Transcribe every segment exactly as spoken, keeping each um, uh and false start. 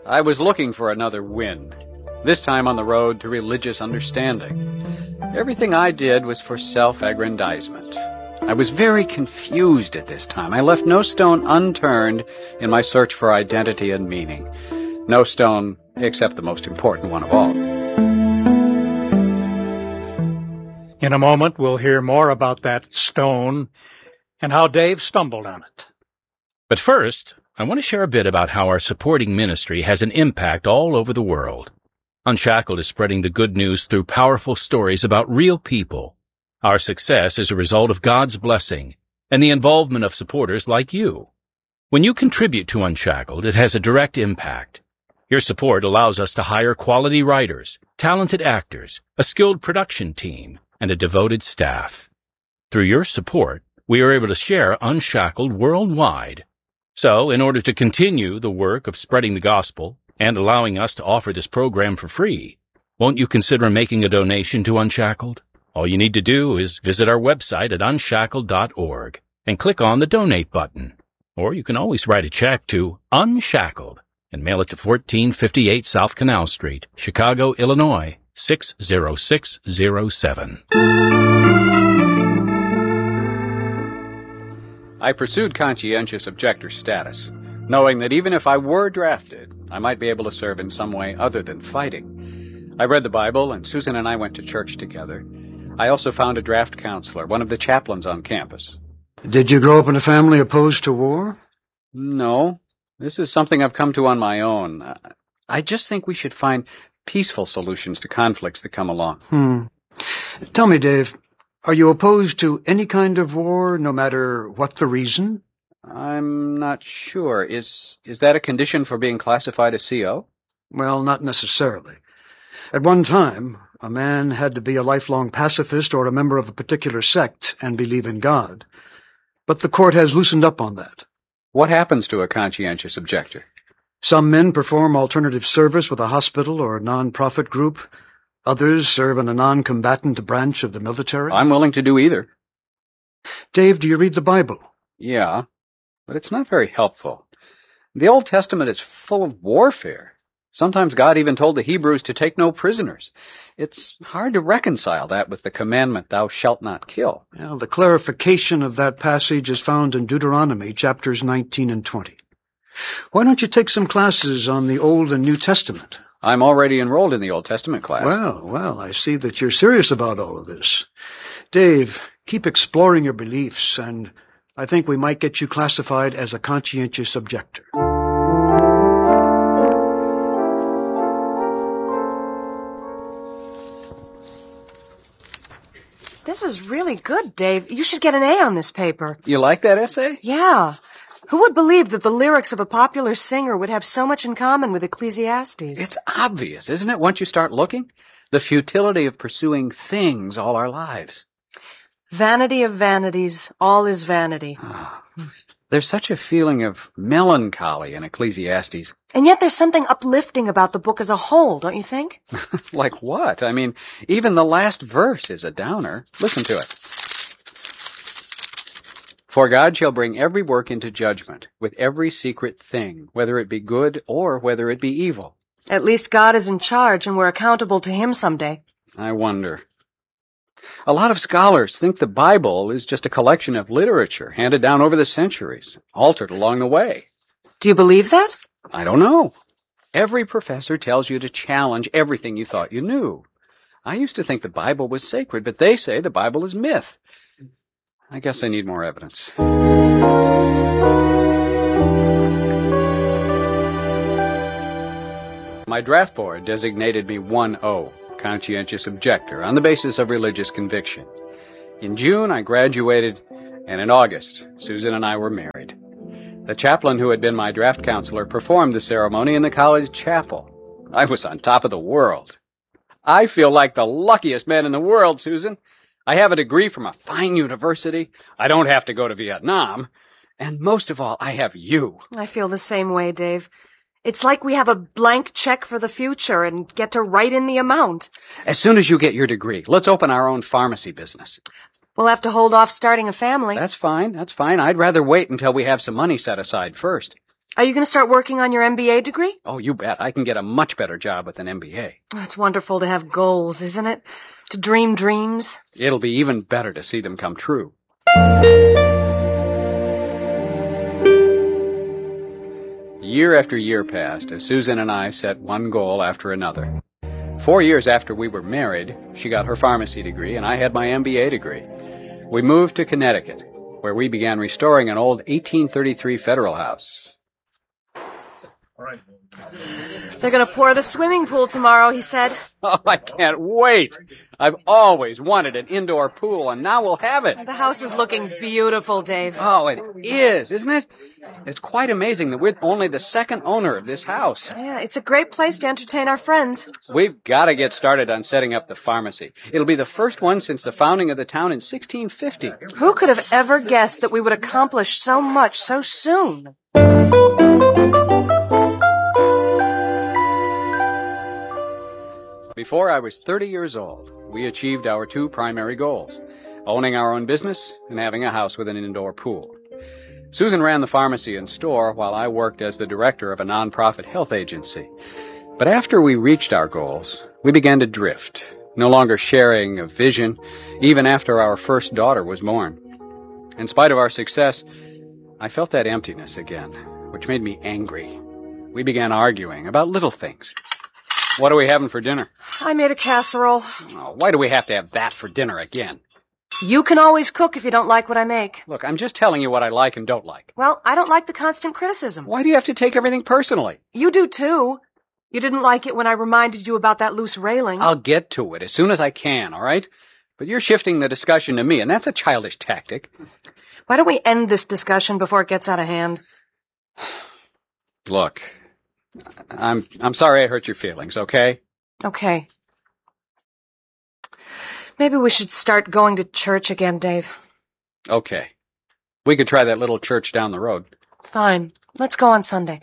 I was looking for another win, this time on the road to religious understanding. Everything I did was for self-aggrandizement. I was very confused at this time. I left no stone unturned in my search for identity and meaning. No stone except the most important one of all. In a moment, we'll hear more about that stone and how Dave stumbled on it. But first, I want to share a bit about how our supporting ministry has an impact all over the world. Unshackled is spreading the good news through powerful stories about real people. Our success is a result of God's blessing and the involvement of supporters like you. When you contribute to Unshackled, it has a direct impact. Your support allows us to hire quality writers, talented actors, a skilled production team, and a devoted staff. Through your support, we are able to share Unshackled worldwide. So, in order to continue the work of spreading the gospel and allowing us to offer this program for free, won't you consider making a donation to Unshackled? All you need to do is visit our website at unshackled dot org and click on the Donate button. Or you can always write a check to Unshackled and mail it to fourteen fifty-eight South Canal Street, Chicago, Illinois, six zero six zero seven. I pursued conscientious objector status, knowing that even if I were drafted, I might be able to serve in some way other than fighting. I read the Bible, and Susan and I went to church together. I also found a draft counselor, one of the chaplains on campus. Did you grow up in a family opposed to war? No. This is something I've come to on my own. I just think we should find peaceful solutions to conflicts that come along. Hmm. Tell me, Dave, are you opposed to any kind of war, no matter what the reason? I'm not sure. Is is that a condition for being classified as C O? Well, not necessarily. At one time, a man had to be a lifelong pacifist or a member of a particular sect and believe in God. But the court has loosened up on that. What happens to a conscientious objector? Some men perform alternative service with a hospital or a non-profit group. Others serve in a non-combatant branch of the military. I'm willing to do either. Dave, do you read the Bible? Yeah, but it's not very helpful. The Old Testament is full of warfare. Sometimes God even told the Hebrews to take no prisoners. It's hard to reconcile that with the commandment, thou shalt not kill. Well, the clarification of that passage is found in Deuteronomy, chapters nineteen and twenty. Why don't you take some classes on the Old and New Testament? I'm already enrolled in the Old Testament class. Well, well, I see that you're serious about all of this. Dave, keep exploring your beliefs, and I think we might get you classified as a conscientious objector. This is really good, Dave. You should get an A on this paper. You like that essay? Yeah. Who would believe that the lyrics of a popular singer would have so much in common with Ecclesiastes? It's obvious, isn't it, once you start looking? The futility of pursuing things all our lives. Vanity of vanities, all is vanity. There's such a feeling of melancholy in Ecclesiastes. And yet there's something uplifting about the book as a whole, don't you think? Like what? I mean, even the last verse is a downer. Listen to it. For God shall bring every work into judgment, with every secret thing, whether it be good or whether it be evil. At least God is in charge, and we're accountable to him someday. I wonder. A lot of scholars think the Bible is just a collection of literature handed down over the centuries, altered along the way. Do you believe that? I don't know. Every professor tells you to challenge everything you thought you knew. I used to think the Bible was sacred, but they say the Bible is myth. I guess I need more evidence. My draft board designated me one O. Conscientious objector, on the basis of religious conviction. In June, I graduated, and in August, Susan and I were married. The chaplain who had been my draft counselor performed the ceremony in the college chapel. I was on top of the world. I feel like the luckiest man in the world, Susan. I have a degree from a fine university. I don't have to go to Vietnam. And most of all, I have you. I feel the same way, Dave. It's like we have a blank check for the future and get to write in the amount. As soon as you get your degree, let's open our own pharmacy business. We'll have to hold off starting a family. That's fine, that's fine. I'd rather wait until we have some money set aside first. Are you going to start working on your M B A degree? Oh, you bet. I can get a much better job with an M B A. Oh, it's wonderful to have goals, isn't it? To dream dreams. It'll be even better to see them come true. Year after year passed as Susan and I set one goal after another. Four years after we were married, she got her pharmacy degree and I had my M B A degree. We moved to Connecticut, where we began restoring an old eighteen thirty-three Federal house. They're going to pour the swimming pool tomorrow, he said. Oh, I can't wait. I've always wanted an indoor pool, and now we'll have it. The house is looking beautiful, Dave. Oh, it is, isn't it? It's quite amazing that we're only the second owner of this house. Yeah, it's a great place to entertain our friends. We've got to get started on setting up the pharmacy. It'll be the first one since the founding of the town in sixteen fifty. Who could have ever guessed that we would accomplish so much so soon? Before I was thirty years old, we achieved our two primary goals, owning our own business and having a house with an indoor pool. Susan ran the pharmacy and store while I worked as the director of a nonprofit health agency. But after we reached our goals, we began to drift, no longer sharing a vision, even after our first daughter was born. In spite of our success, I felt that emptiness again, which made me angry. We began arguing about little things. What are we having for dinner? I made a casserole. Oh, why do we have to have that for dinner again? You can always cook if you don't like what I make. Look, I'm just telling you what I like and don't like. Well, I don't like the constant criticism. Why do you have to take everything personally? You do too. You didn't like it when I reminded you about that loose railing. I'll get to it as soon as I can, all right? But you're shifting the discussion to me, and that's a childish tactic. Why don't we end this discussion before it gets out of hand? Look, I'm I'm sorry I hurt your feelings, okay? Okay. Maybe we should start going to church again, Dave. Okay. We could try that little church down the road. Fine. Let's go on Sunday.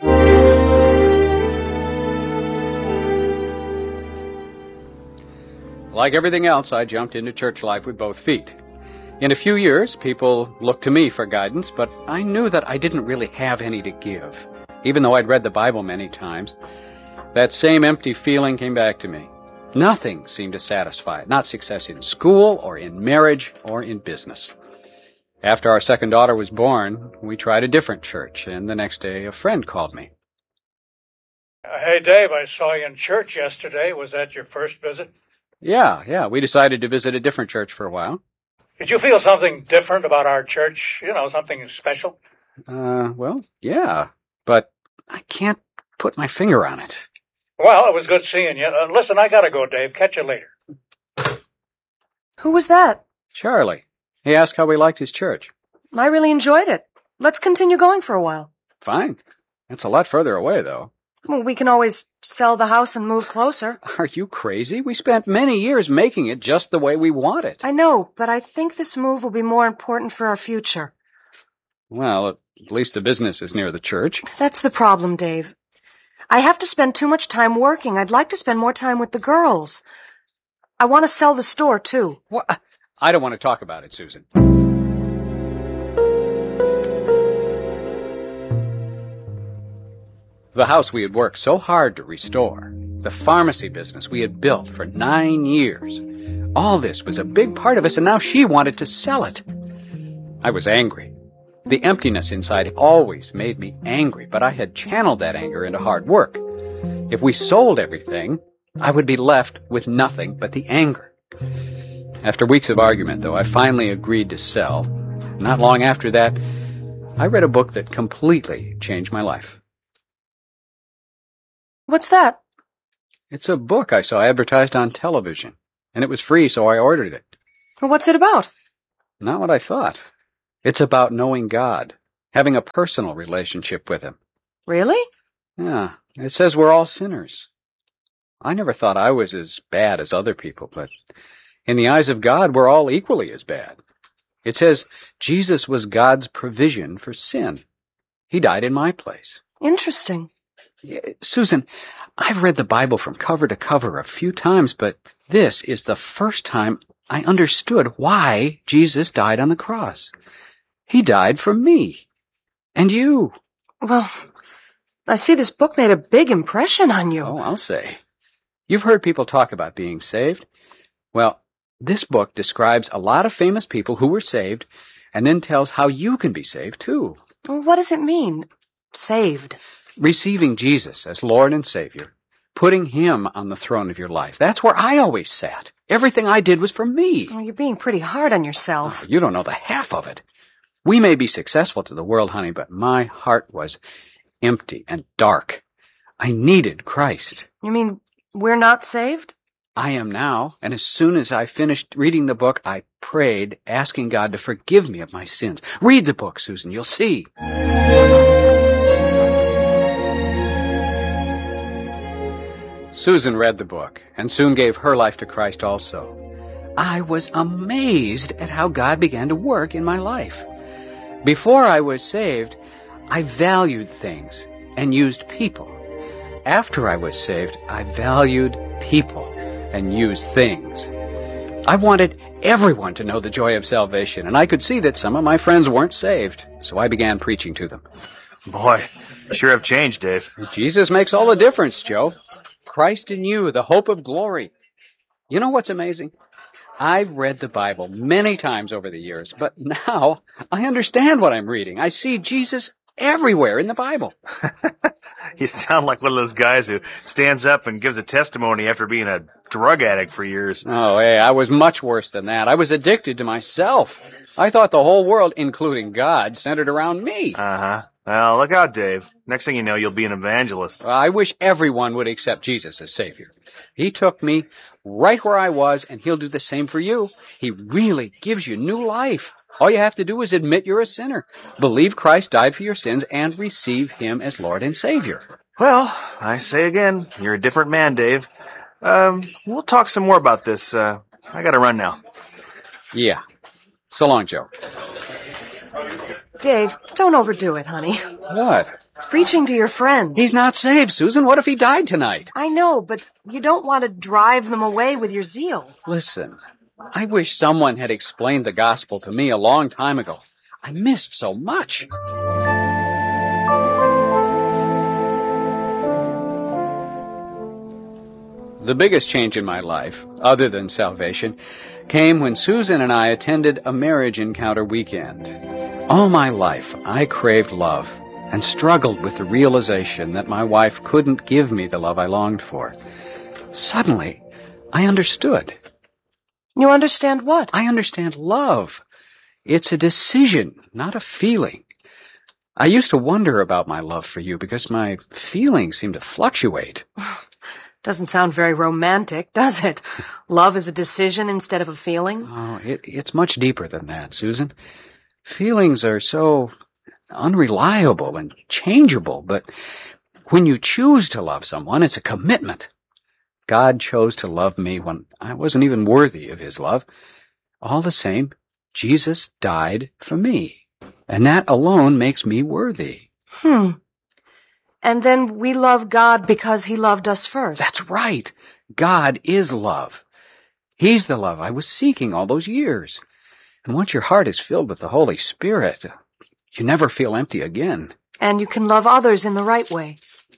Like everything else, I jumped into church life with both feet. In a few years, people looked to me for guidance, but I knew that I didn't really have any to give. Even though I'd read the Bible many times, that same empty feeling came back to me. Nothing seemed to satisfy it, not success in school or in marriage or in business. After our second daughter was born, we tried a different church, and the next day a friend called me. Uh, hey, Dave, I saw you in church yesterday. Was that your first visit? Yeah, yeah, we decided to visit a different church for a while. Did you feel something different about our church? You know, something special? Uh, well, yeah, but I can't put my finger on it. Well, it was good seeing you. Uh, listen, I gotta go, Dave. Catch you later. Who was that? Charlie. He asked how we liked his church. I really enjoyed it. Let's continue going for a while. Fine. That's a lot further away, though. Well, we can always sell the house and move closer. Are you crazy? We spent many years making it just the way we want it. I know, but I think this move will be more important for our future. Well, at least the business is near the church. That's the problem, Dave. I have to spend too much time working. I'd like to spend more time with the girls. I want to sell the store, too. What? I don't want to talk about it, Susan. The house we had worked so hard to restore, the pharmacy business we had built for nine years, all this was a big part of us, and now she wanted to sell it. I was angry. The emptiness inside always made me angry, but I had channeled that anger into hard work. If we sold everything, I would be left with nothing but the anger. After weeks of argument, though, I finally agreed to sell. Not long after that, I read a book that completely changed my life. What's that? It's a book I saw advertised on television, and it was free, so I ordered it. What's it about? Not what I thought. It's about knowing God, having a personal relationship with Him. Really? Yeah, it says we're all sinners. I never thought I was as bad as other people, but in the eyes of God, we're all equally as bad. It says Jesus was God's provision for sin. He died in my place. Interesting. Susan, I've read the Bible from cover to cover a few times, but this is the first time I understood why Jesus died on the cross. He died for me. And you. Well, I see this book made a big impression on you. Oh, I'll say. You've heard people talk about being saved. Well, this book describes a lot of famous people who were saved and then tells how you can be saved, too. What does it mean, saved? Receiving Jesus as Lord and Savior, putting Him on the throne of your life. That's where I always sat. Everything I did was for me. Oh, you're being pretty hard on yourself. Oh, you don't know the half of it. We may be successful to the world, honey, but my heart was empty and dark. I needed Christ. You mean we're not saved? I am now, and as soon as I finished reading the book, I prayed, asking God to forgive me of my sins. Read the book, Susan, you'll see. Susan read the book, and soon gave her life to Christ also. I was amazed at how God began to work in my life. Before I was saved, I valued things and used people. After I was saved, I valued people and used things. I wanted everyone to know the joy of salvation, and I could see that some of my friends weren't saved, so I began preaching to them. Boy, you sure have changed, Dave. Jesus makes all the difference, Joe. Christ in you, the hope of glory. You know what's amazing? I've read the Bible many times over the years, but now I understand what I'm reading. I see Jesus everywhere in the Bible. You sound like one of those guys who stands up and gives a testimony after being a drug addict for years. Oh, hey, I was much worse than that. I was addicted to myself. I thought the whole world, including God, centered around me. Uh-huh. Well, look out, Dave. Next thing you know, you'll be an evangelist. I wish everyone would accept Jesus as Savior. He took me right where I was, and He'll do the same for you. He really gives you new life. All you have to do is admit you're a sinner, believe Christ died for your sins, and receive Him as Lord and Savior. Well, I say again, you're a different man, Dave. Um, we'll talk some more about this. Uh, I gotta run now. Yeah. So long, Joe. Dave, don't overdo it, honey. What? Preaching to your friends. He's not saved, Susan. What if he died tonight? I know, but you don't want to drive them away with your zeal. Listen, I wish someone had explained the gospel to me a long time ago. I missed so much. The biggest change in my life, other than salvation, came when Susan and I attended a marriage encounter weekend. All my life, I craved love and struggled with the realization that my wife couldn't give me the love I longed for. Suddenly, I understood. You understand what? I understand love. It's a decision, not a feeling. I used to wonder about my love for you because my feelings seem to fluctuate. Doesn't sound very romantic, does it? Love is a decision instead of a feeling? Oh, it, it's much deeper than that, Susan. Feelings are so unreliable and changeable, but when you choose to love someone, it's a commitment. God chose to love me when I wasn't even worthy of His love. All the same, Jesus died for me, and that alone makes me worthy. Hmm. And then we love God because He loved us first. That's right. God is love. He's the love I was seeking all those years. And once your heart is filled with the Holy Spirit, you never feel empty again. And you can love others in the right way.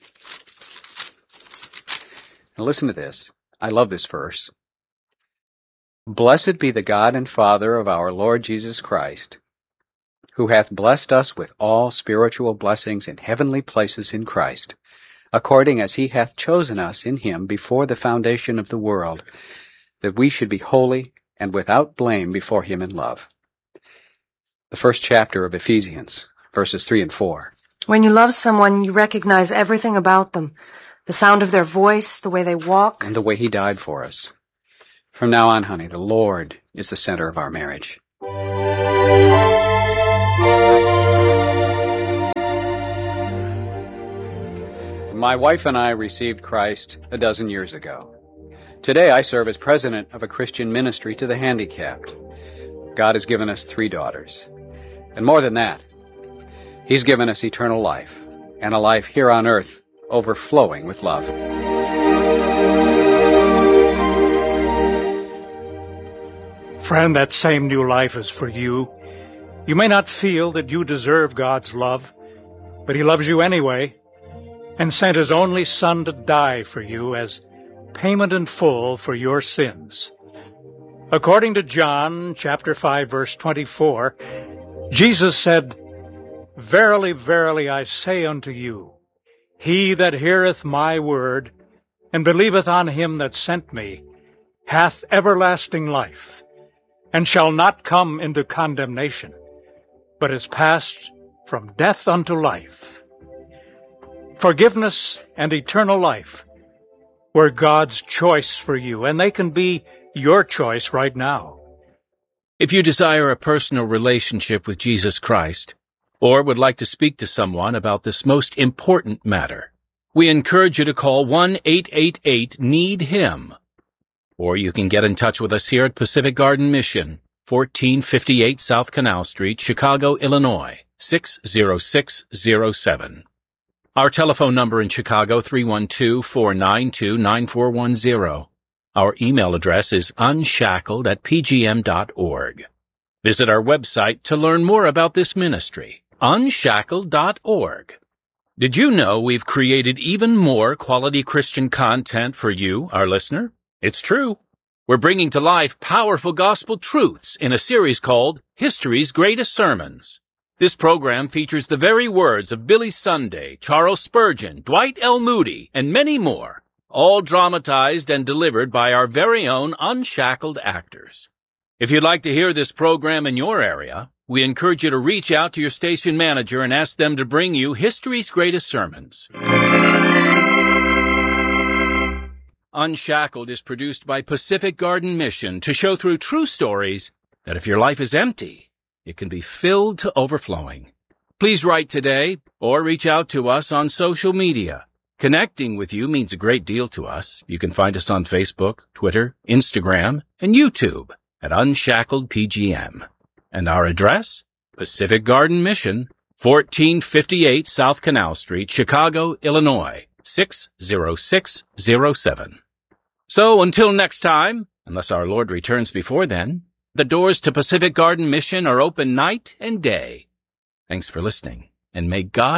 Now listen to this. I love this verse. Blessed be the God and Father of our Lord Jesus Christ, who hath blessed us with all spiritual blessings in heavenly places in Christ, according as He hath chosen us in Him before the foundation of the world, that we should be holy and without blame before Him in love. The first chapter of Ephesians, verses three and four. When you love someone, you recognize everything about them. The sound of their voice, the way they walk. And the way He died for us. From now on, honey, the Lord is the center of our marriage. My wife and I received Christ a dozen years ago. Today I serve as president of a Christian ministry to the handicapped. God has given us three daughters. And more than that, He's given us eternal life, and a life here on earth overflowing with love. Friend, that same new life is for you. You may not feel that you deserve God's love, but He loves you anyway. and sent his only Son to die for you as payment in full for your sins. According to John chapter five, verse twenty-four, Jesus said, "Verily, verily, I say unto you, he that heareth my word, and believeth on him that sent me, hath everlasting life, and shall not come into condemnation, but is passed from death unto life." Forgiveness and eternal life were God's choice for you, and they can be your choice right now. If you desire a personal relationship with Jesus Christ, or would like to speak to someone about this most important matter, we encourage you to call one eight eight eight need him. Or you can get in touch with us here at Pacific Garden Mission, fourteen fifty-eight South Canal Street, Chicago, Illinois, six zero six zero seven. Our telephone number in Chicago, three one two, four nine two, nine four one zero. Our email address is unshackled at p g m dot org. Visit our website to learn more about this ministry, unshackled dot org. Did you know we've created even more quality Christian content for you, our listener? It's true. We're bringing to life powerful gospel truths in a series called History's Greatest Sermons. This program features the very words of Billy Sunday, Charles Spurgeon, Dwight L. Moody, and many more, all dramatized and delivered by our very own unshackled actors. If you'd like to hear this program in your area, we encourage you to reach out to your station manager and ask them to bring you History's Greatest Sermons. Unshackled is produced by Pacific Garden Mission to show through true stories that if your life is empty, it can be filled to overflowing. Please write today or reach out to us on social media. Connecting with you means a great deal to us. You can find us on Facebook, Twitter, Instagram, and YouTube at Unshackled P G M. And our address? Pacific Garden Mission, fourteen fifty-eight South Canal Street, Chicago, Illinois, six zero six zero seven. So until next time, unless our Lord returns before then, the doors to Pacific Garden Mission are open night and day. Thanks for listening, and may God